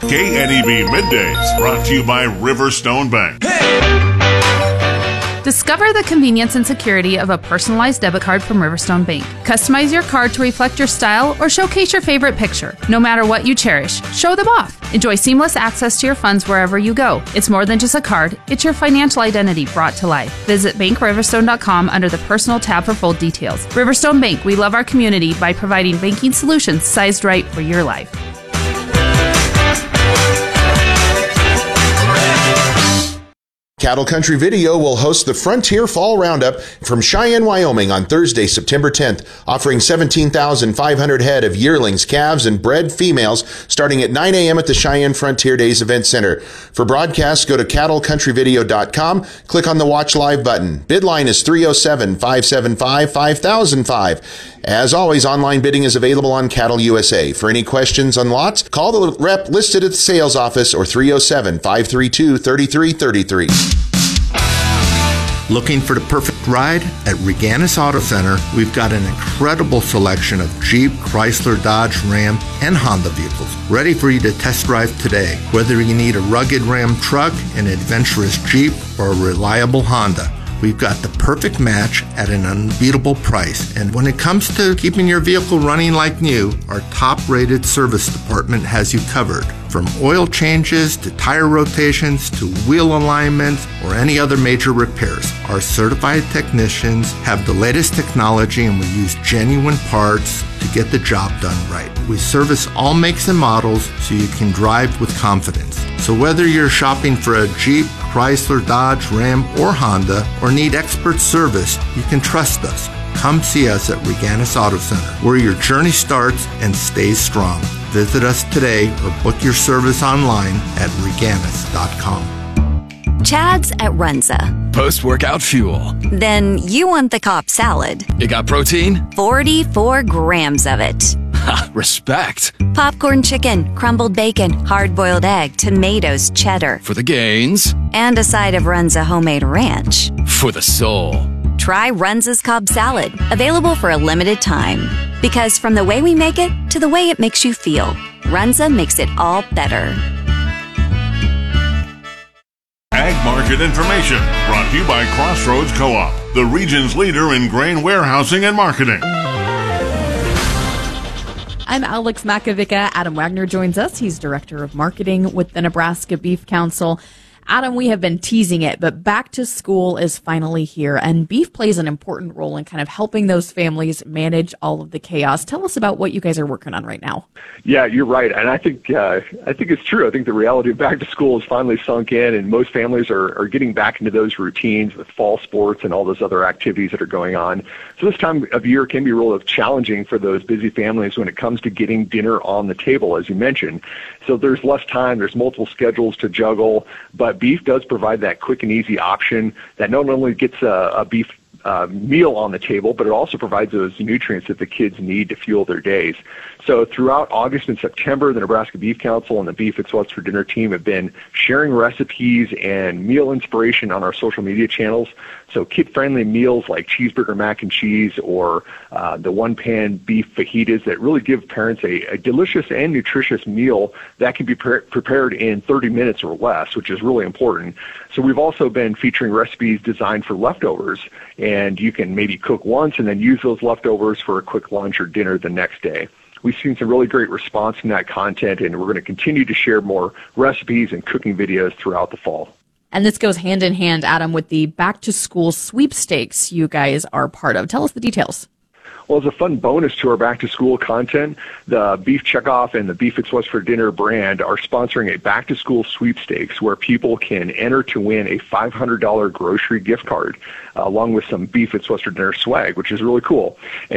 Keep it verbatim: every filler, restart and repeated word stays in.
K N E B Middays, brought to you by Riverstone Bank. Discover the convenience and security of a personalized debit card from Riverstone Bank. Customize your card to reflect your style or showcase your favorite picture. No matter what you cherish, show them off. Enjoy seamless access to your funds wherever you go. It's more than just a card, it's your financial identity brought to life. Visit bank riverstone dot com under the Personal tab for full details. Riverstone Bank, we love our community by providing banking solutions sized right for your life. Cattle Country Video will host the Frontier Fall Roundup from Cheyenne, Wyoming on Thursday, September tenth, offering seventeen thousand five hundred head of yearlings, calves, and bred females starting at nine a.m. at the Cheyenne Frontier Days Event Center. For broadcasts, go to cattle country video dot com, click on the Watch Live button. Bid line is three oh seven, five seven five, five thousand five. As always, online bidding is available on Cattle U S A. For any questions on lots, call the rep listed at the sales office or three oh seven, five three two, three three three three. Looking for the perfect ride? At Reganis Auto Center, we've got an incredible selection of Jeep, Chrysler, Dodge, Ram, and Honda vehicles ready for you to test drive today. Whether you need a rugged Ram truck, an adventurous Jeep, or a reliable Honda, we've got the perfect match at an unbeatable price. And when it comes to keeping your vehicle running like new, our top-rated service department has you covered. From oil changes to tire rotations to wheel alignments or any other major repairs, our certified technicians have the latest technology and we use genuine parts to get the job done right. We service all makes and models so you can drive with confidence. So whether you're shopping for a Jeep, Chrysler, Dodge, Ram, or Honda, or need expert service, you can trust us. Come see us at Reganis Auto Center, where your journey starts and stays strong. Visit us today or book your service online at reganis dot com. Chad's at Runza. Post-workout fuel. Then you want the Cobb salad. It got protein? forty-four grams of it. Ha, respect. Popcorn chicken, crumbled bacon, hard-boiled egg, tomatoes, cheddar. For the gains. And a side of Runza homemade ranch. For the soul. Try Runza's Cobb salad, available for a limited time. Because from the way we make it to the way it makes you feel, Runza makes it all better. Ag Market Information, brought to you by Crossroads Co-op, the region's leader in grain warehousing and marketing. I'm Alex Makovica. Adam Wagner joins us. He's Director of Marketing with the Nebraska Beef Council. Adam, we have been teasing it, but back to school is finally here, and beef plays an important role in kind of helping those families manage all of the chaos. Tell us about what you guys are working on right now. Yeah, you're right, and I think uh, I think it's true. I think the reality of back to school has finally sunk in, and most families are, are getting back into those routines with fall sports and all those other activities that are going on. So this time of year can be really challenging for those busy families when it comes to getting dinner on the table, as you mentioned. So there's less time, there's multiple schedules to juggle, but beef does provide that quick and easy option that not only gets a, a beef uh, meal on the table, but it also provides those nutrients that the kids need to fuel their days. So throughout August and September, the Nebraska Beef Council and the Beef It's What's for Dinner team have been sharing recipes and meal inspiration on our social media channels. So kid-friendly meals like cheeseburger mac and cheese or uh, the one-pan beef fajitas that really give parents a, a delicious and nutritious meal that can be pre- prepared in thirty minutes or less, which is really important. So we've also been featuring recipes designed for leftovers, and you can maybe cook once and then use those leftovers for a quick lunch or dinner the next day. We've seen some really great response from that content, and we're going to continue to share more recipes and cooking videos throughout the fall. And this goes hand in hand, Adam, with the back-to-school sweepstakes you guys are part of. Tell us the details. Well, as a fun bonus to our back-to-school content, the Beef Checkoff and the Beef It's What's for Dinner brand are sponsoring a back-to-school sweepstakes where people can enter to win a five hundred dollars grocery gift card, uh, along with some Beef It's What's for Dinner swag, which is really cool.